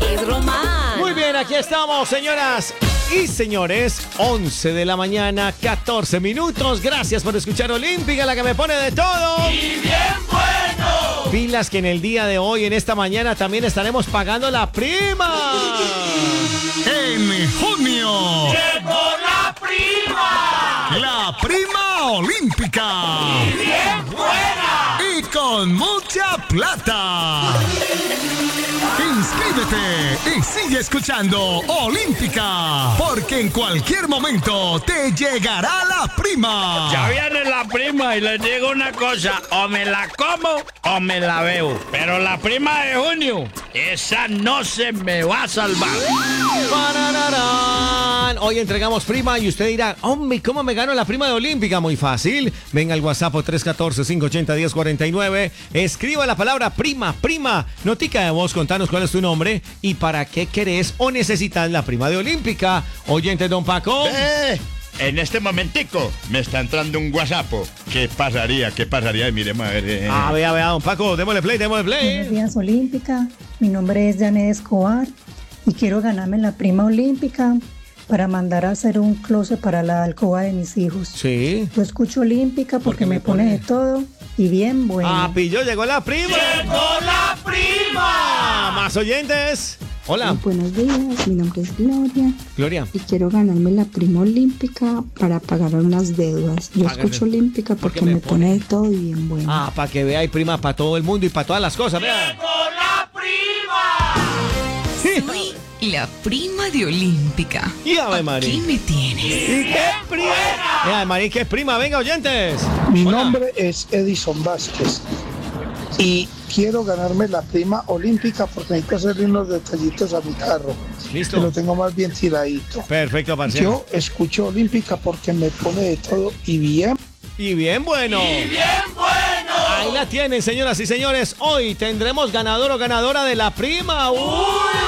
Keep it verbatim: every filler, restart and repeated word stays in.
es Román. Muy bien, aquí estamos, señoras y señores. once de la mañana, catorce minutos. Gracias por escuchar Olímpica, la que me pone de todo. ¡Y bien bueno! Pilas que en el día de hoy, en esta mañana, también estaremos pagando la prima. En junio, ¡Llegó la prima! la prima olímpica. ¡Y bien buena! Y con mucha plata. Inscríbete y sigue escuchando Olímpica, porque en cualquier momento te llegará la prima. Ya viene la prima y les digo una cosa, o me la como o me la veo. Pero la prima de junio, esa no se me va a salvar. ¡Parararán! Hoy entregamos prima y usted dirá, hombre, ¿cómo me gano la prima de Olímpica? Muy fácil. Venga al WhatsApp tres uno cuatro, cinco ocho cero, uno cero cuatro nueve. Escriba la palabra prima, prima. Notica de voz, contanos cuál es tu nombre y para qué querés o necesitas la prima de Olímpica. Oyente, don Paco. Eh, en este momentico me está entrando un WhatsApp. ¿Qué pasaría? ¿Qué pasaría? Y mire, madre. Ah, vea, vea, don Paco, démosle play, démosle play. Buenos días, Olímpica. Mi nombre es Janet Escobar y quiero ganarme la prima olímpica para mandar a hacer un closet para la alcoba de mis hijos. Sí. Yo escucho Olímpica porque, porque me, me pone, pone de todo y bien bueno. Ah, pillo, llegó la prima. ¡Llegó la prima! Más oyentes. Hola. Muy buenos días, mi nombre es Gloria. Gloria. Y quiero ganarme la prima olímpica para pagar unas deudas. Yo Págale. escucho Olímpica porque, porque me, me pone. pone de todo y bien bueno. Ah, para que vea, hay prima para todo el mundo y para todas las cosas. Vea. ¡Llegó la prima! Soy la prima de Olímpica. Y Ave María. Aquí me tienes. ¿Y qué prima? Y Ave María, ¿qué prima? Venga, oyentes. Mi Hola. nombre es Edison Vázquez y quiero ganarme la prima olímpica porque necesito hacerle unos detallitos a mi carro. Listo. Que lo tengo más bien tiradito. Perfecto, parcero. Yo escucho olímpica porque me pone de todo y bien. Y bien bueno. ¡Y bien bueno! Ahí la tienen, señoras y señores. Hoy tendremos ganador o ganadora de la prima. ¡Uy!